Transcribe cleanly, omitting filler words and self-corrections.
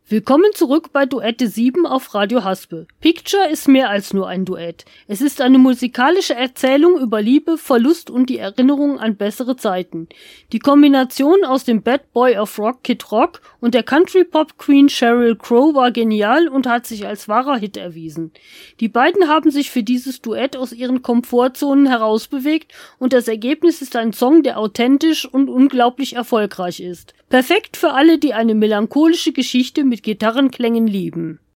Willkommen zurück bei Duette 7 auf Radio Haspe. Picture ist mehr als nur ein Duett. Es ist eine musikalische Erzählung über Liebe, Verlust und die Erinnerung an bessere Zeiten. Die Kombination aus dem Bad Boy of Rock Kid Rock und der Country-Pop-Queen Sheryl Crow war genial und hat sich als wahrer Hit erwiesen. Die beiden haben sich für dieses Duett aus ihren Komfortzonen herausbewegt und das Ergebnis ist ein Song, der authentisch und unglaublich erfolgreich ist. Perfekt für alle, die eine melancholische Geschichte mit Gitarrenklängen lieben.